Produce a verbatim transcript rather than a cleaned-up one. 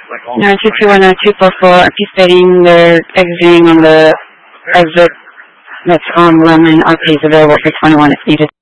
nine two two one nine two four four, anticipating they're exiting on the exit that's on Lemon. R P is available for twenty-one if needed.